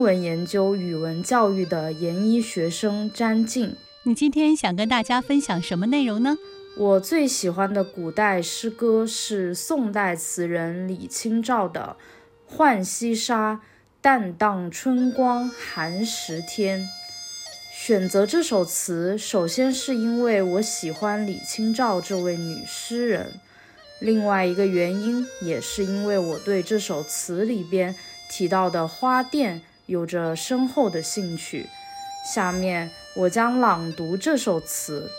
文研究语文教育的研一学生詹静。 你今天想跟大家分享什么内容呢？ 我最喜欢的古代诗歌是宋代词人李清照的《浣溪沙·旦荡春光寒食天》。选择这首词，首先是因为我喜欢李清照这位女诗人，另外一个原因也是因为我对这首词里边提到的花店有着深厚的兴趣。下面我将朗读这首词。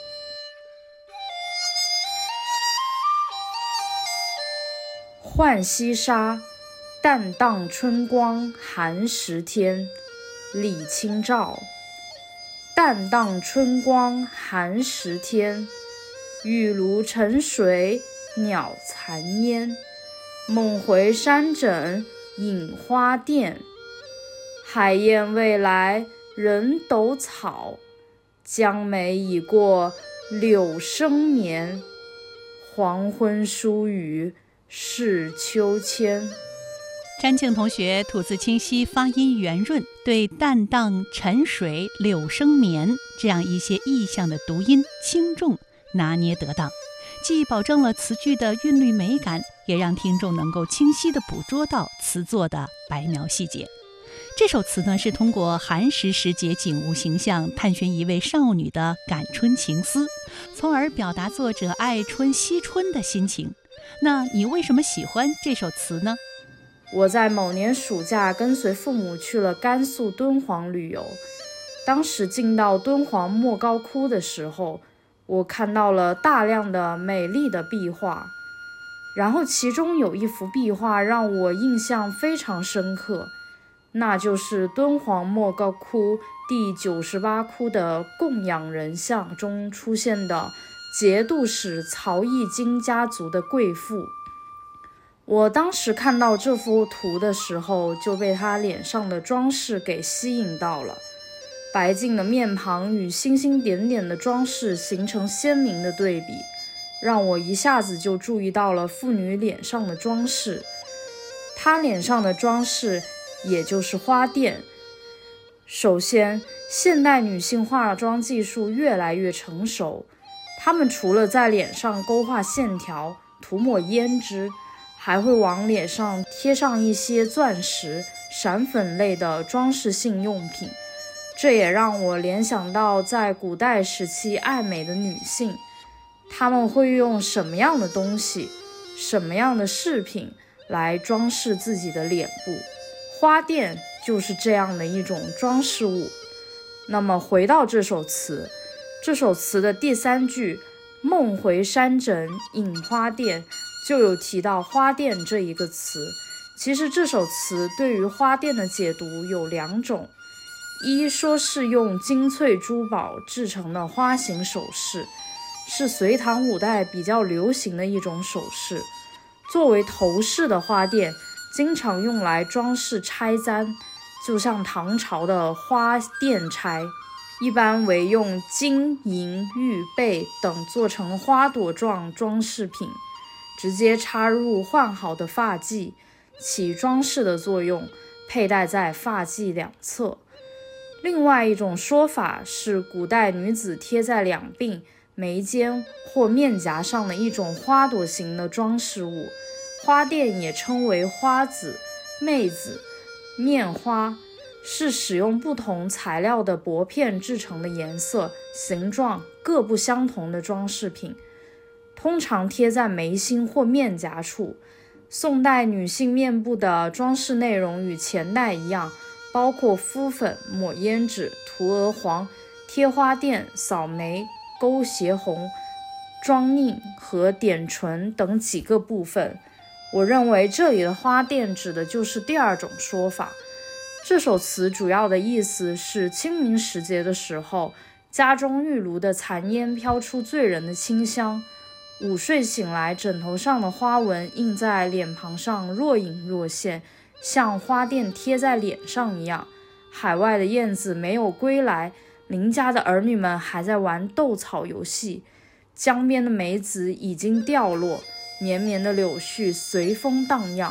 浣溪沙，旦荡春光寒食天，李清照。旦荡春光寒食天，玉炉沉水鸟残烟。梦回山枕隐花店，海燕未来人斗草。江梅已过柳生眠，黄昏疏雨是秋千。 詹静同学吐字清晰，发音圆润，对旦荡、沉水、柳生眠这样一些意象的读音轻重拿捏得当，既保证了词句的韵律美感，也让听众能够清晰地捕捉到词作的白描细节。这首词呢，是通过寒食时节景物形象探寻一位少女的感春情思，从而表达作者爱春惜春的心情。那你为什么喜欢这首词呢？ 我在某年暑假跟随父母去了甘肃敦煌旅游，当时进到敦煌莫高窟的时候，我看到了大量的美丽的壁画，然后其中有一幅壁画让我印象非常深刻，那就是敦煌莫高窟第98窟的供养人像中出现的节度使曹义金家族的贵妇。我当时看到这幅图的时候，就被她脸上的装饰给吸引到了。白净的面庞与星星点点的装饰形成鲜明的对比，让我一下子就注意到了妇女脸上的装饰。她脸上的装饰也就是花钿。首先，现代女性化妆技术越来越成熟，她们除了在脸上勾画线条、涂抹胭脂，还会往脸上贴上一些钻石、闪粉类的装饰性用品。这也让我联想到在古代时期爱美的女性，她们会用什么样的东西、什么样的饰品来装饰自己的脸部。花钿就是这样的一种装饰物。那么回到这首词，这首词的第3句梦回山枕隐花店就有提到花钿这一个词。其实这首词对于花钿的解读有2种，一说是用金翠珠宝制成的花形首饰，是隋唐五代比较流行的一种首饰。作为头饰的花钿经常用来装饰钗簪，就像唐朝的花钿钗，一般为用金银玉贝等做成花朵状装饰品，直接插入换好的发髻，起装饰的作用，佩戴在发髻两侧。另外一种说法是古代女子贴在两鬓、眉间或面颊上的一种花朵形的装饰物。花钿也称为花子、妹子、面花，是使用不同材料的薄片制成的颜色、形状各不相同的装饰品，通常贴在眉心或面颊处。宋代女性面部的装饰内容与前代一样，包括敷粉、抹胭脂、涂鹅黄、贴花钿、扫眉、勾斜红、妆佞和点唇等几个部分。我认为这里的花钿指的就是第2种说法。这首词主要的意思是清明时节的时候，家中玉炉的残烟飘出醉人的清香，午睡醒来，枕头上的花纹印在脸庞上若隐若现，像花钿贴在脸上一样。海外的燕子没有归来，邻家的儿女们还在玩斗草游戏，江边的梅子已经掉落，绵绵的柳絮随风荡漾。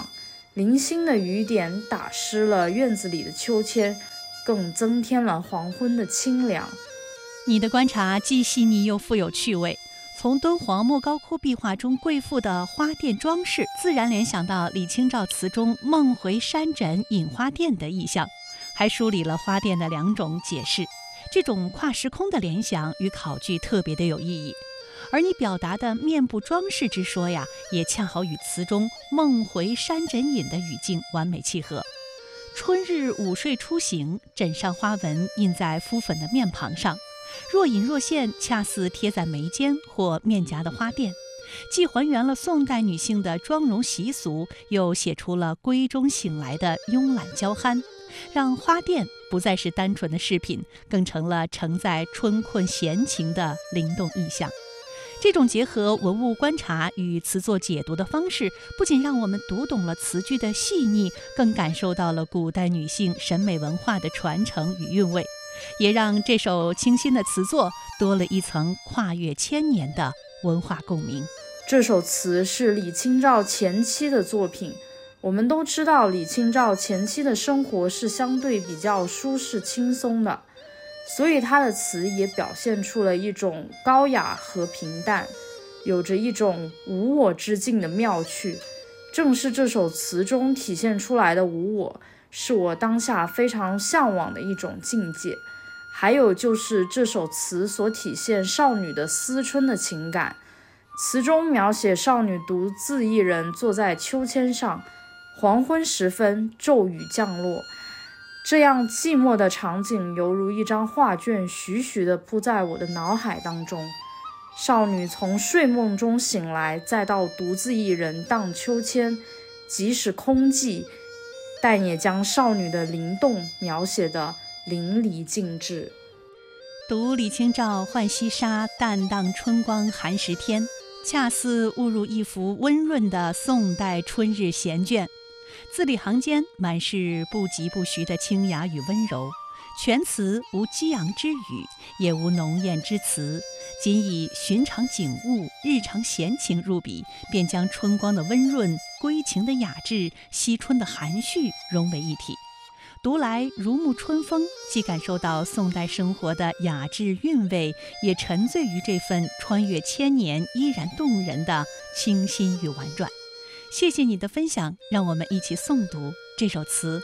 零星的雨点打湿了院子里的秋千，更增添了黄昏的清凉。 你的观察既细腻又富有趣味，从敦煌莫高窟壁画中贵妇的花钿装饰，自然联想到李清照词中梦回山枕引花钿的意象，还梳理了花钿的2种解释。这种跨时空的联想与考据特别的有意义。而你表达的面部装饰之说呀，也恰好与词中梦回山枕引的语境完美契合。春日午睡初醒，枕上花纹印在敷粉的面庞上，若隐若现，恰似贴在眉间或面颊的花钿，既还原了宋代女性的妆容习俗，又写出了闺中醒来的慵懒娇憨，让花钿不再是单纯的饰品，更成了承载春困闲情的灵动意象。这种结合文物观察与词作解读的方式，不仅让我们读懂了词句的细腻，更感受到了古代女性审美文化的传承与韵味，也让这首清新的词作多了一层跨越1000年的文化共鸣。 这首词是李清照前期的作品。我们都知道，李清照前期的生活是相对比较舒适轻松的，所以她的词也表现出了一种高雅和平淡，有着一种无我之境的妙趣。正是这首词中体现出来的无我，是我当下非常向往的一种境界。还有就是这首词所体现少女的思春的情感，词中描写少女独自一人坐在秋千上，黄昏时分骤雨降落，这样寂寞的场景犹如一张画卷，徐徐地铺在我的脑海当中。少女从睡梦中醒来，再到独自一人荡秋千，即使空寂，但也将少女的灵动描写得淋漓尽致。 读李清照浣溪沙，淡荡春光寒食天，恰似误入一幅温润的宋代春日闲卷，字里行间满是不疾不徐的清雅与温柔，全词无激昂之语，也无浓艳之词，仅以寻常景物、日常闲情入笔，便将春光的温润、归情的雅致、惜春的含蓄融为一体。读来如沐春风，既感受到宋代生活的雅致韵味，也沉醉于这份穿越1000年依然动人的清新与婉转。谢谢你的分享，让我们一起诵读这首词。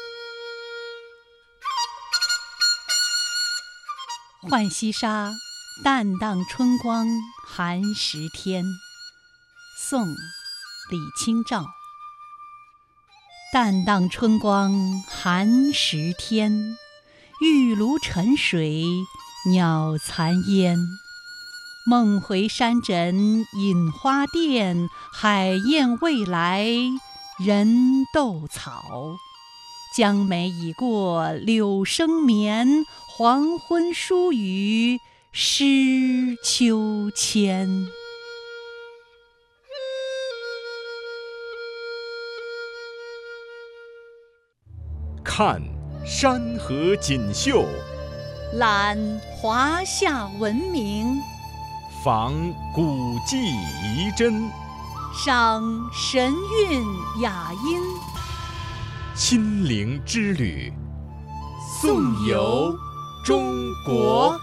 浣溪沙，淡荡春光寒食天。宋，李清照。淡荡春光寒食天，玉炉沉水鸟残烟。梦回山枕引花钿，海燕未来人斗草。江梅已过柳生眠，黄昏疏雨湿秋千。 看山河锦绣， 览华夏文明， 访古迹遗珍， 赏神韵雅音。 亲临之旅，颂游中国。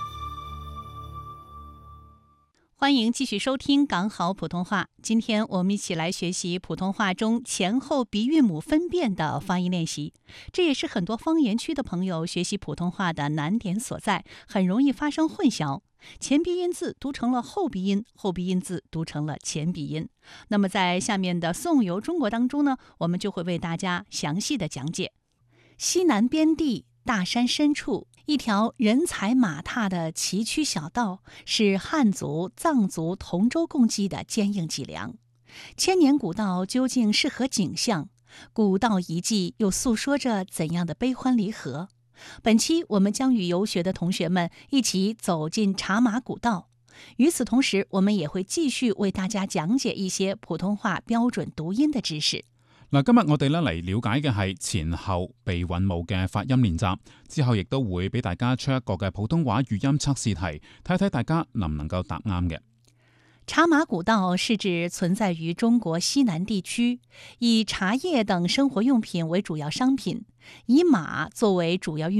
欢迎继续收听港好普通话。今天我们一起来学习普通话中前后鼻韵母分辨的发音练习，这也是很多方言区的朋友学习普通话的难点所在，很容易发生混淆。前鼻音字读成了后鼻音，后鼻音字读成了前鼻音。那么在下面的颂游中国当中呢，我们就会为大家详细的讲解。西南边地大山深处，一条人踩马踏的崎岖小道，是汉族、藏族同舟共济的坚硬脊梁。千年古道究竟是何景象？古道遗迹又诉说着怎样的悲欢离合？本期我们将与游学的同学们一起走进茶马古道。与此同时，我們也會繼續為大家講解一些普通話標準讀音的知識。 嗱，今日我哋咧嚟了解嘅係前後鼻韻母嘅發音練習，之後亦都會俾大家出一個嘅普通話語音測試題，睇睇大家能唔能夠答啱嘅。 茶马古道是指存在于中国西南地区，以茶叶等生活用品为主要商品，以马作为主要运